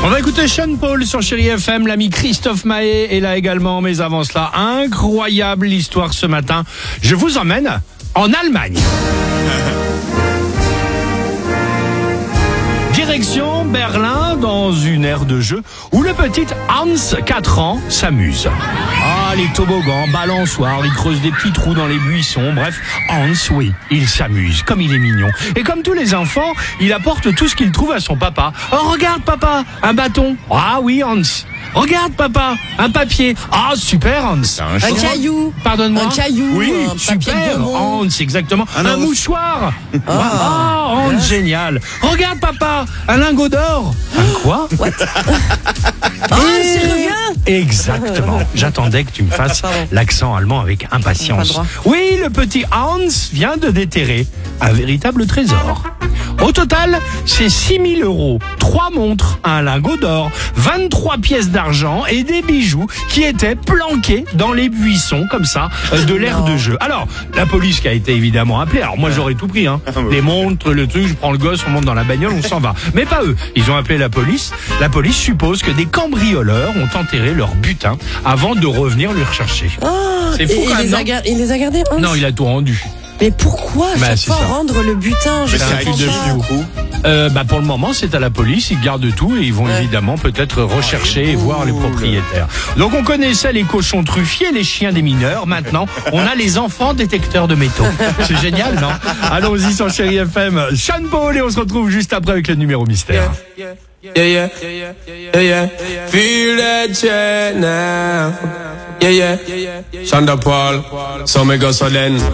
On va écouter Sean Paul sur Chérie FM, l'ami Christophe Maé est là également, mais avant cela, incroyable histoire ce matin. Je vous emmène en Allemagne. Direction Berlin, dans une aire de jeu où le petit Hans, 4 ans, s'amuse. Ah, les toboggans, balançoires, il creuse des petits trous dans les buissons. Bref, Hans, oui, il s'amuse, comme il est mignon. Et comme tous les enfants, il apporte tout ce qu'il trouve à son papa. Oh, regarde papa, un bâton. Ah oui, Hans. Regarde papa, un papier. Ah, super Hans. Un caillou. Pardonne-moi. Un caillou. Oui, un papier super de gaumont. Hans, exactement. Un mouchoir. Ah, Hans, génial. Regarde papa, un lingot d'or. Un quoi? Ah, c'est revient. Exactement. J'attendais que tu me fasses l'accent allemand avec impatience. Oui, le petit Hans vient de déterrer un véritable trésor. Au total, c'est 6 000 €, 3 montres, un lingot d'or, 23 pièces d'argent et des bijoux qui étaient planqués dans les buissons, comme ça, de l'aire de jeu. Alors, la police qui a été évidemment appelée, alors moi j'aurais tout pris, hein. Les montres, le truc, je prends le gosse, on monte dans la bagnole, on s'en va. Mais pas eux. Ils ont appelé la police. La police suppose que des cambrioleurs ont enterré leur butin avant de revenir le rechercher. C'est fou quand même, non ? Il les a gardés, Hans. Non, il a tout rendu. Mais pourquoi chaque c'est fois ça. rendre le butin? Je C'est un comprends truc de pas. fou. Pour le moment, c'est à la police, ils gardent tout et ils vont évidemment peut-être rechercher et voir les propriétaires. Donc on connaissait les cochons truffiers, les chiens des mineurs. Maintenant, on a les enfants détecteurs de métaux. C'est génial, non? Allons-y sur Chérie FM. Sean Paul et on se retrouve juste après avec le numéro mystère. Yeah. Feel that jet now. Yeah. Sean Paul, so me go so then.